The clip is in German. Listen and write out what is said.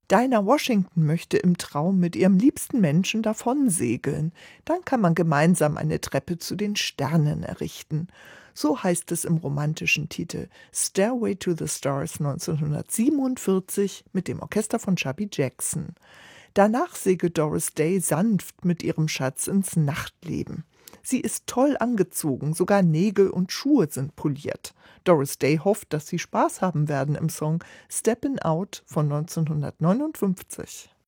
Dinah Washington möchte im Traum mit ihrem liebsten Menschen davonsegeln. Dann kann man gemeinsam eine Treppe zu den Sternen errichten. So heißt es im romantischen Titel Stairway to the Stars 1947 mit dem Orchester von Chubby Jackson. Danach segelt Doris Day sanft mit ihrem Schatz ins Nachtleben. Sie ist toll angezogen, sogar Nägel und Schuhe sind poliert. Doris Day hofft, dass sie Spaß haben werden im Song Steppin' Out von 1959.